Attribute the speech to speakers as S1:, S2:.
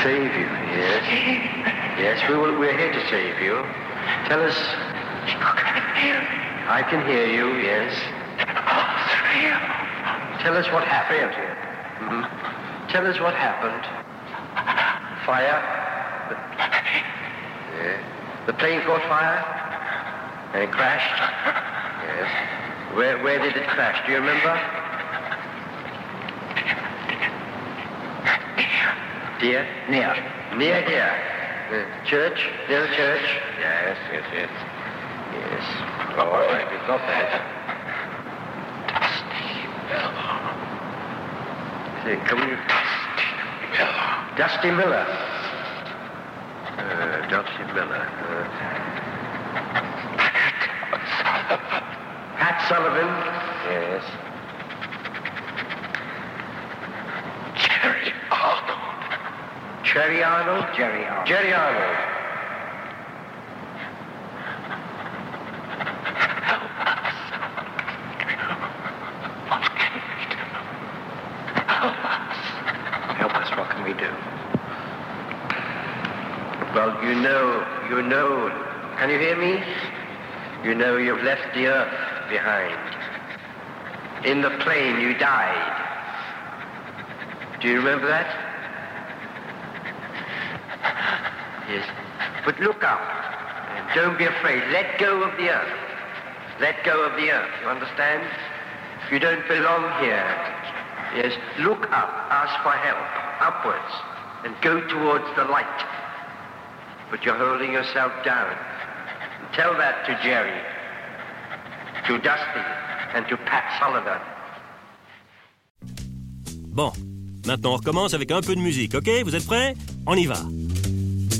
S1: Save you, yes. Yes, we're here to save you. Tell us...
S2: You can hear me.
S1: I can hear you, yes.
S2: All three of them.
S1: Tell us what happened. Mm-hmm. Tell us what happened. Fire? Yeah. The plane caught fire? And it crashed? Yes. Where did it crash? Do you remember? Dear?
S2: Near.
S1: Near here. Church? Near the church? Yes. Yes. Oh, all right, we've got that. Dusty Miller. Dusty Miller. Pat Sullivan. Yes.
S2: Jerry Arnold.
S1: Jerry Arnold?
S2: Jerry Arnold.
S1: Jerry Arnold. Help us. What can we do? Well, you know, can you hear me? You know you've left the earth behind. In the plane you died. Do you remember that? Yes. But look up. Don't be afraid. Let go of the earth. Let go of the earth. You understand? You don't belong here. Yes. Look up. Ask for help. Upwards. And go towards the light. But you're holding yourself down. Tell that to Jerry, to Dusty, and to Pat Sullivan.
S3: Bon, maintenant on recommence avec un peu de musique, ok? Vous êtes prêts? On y va.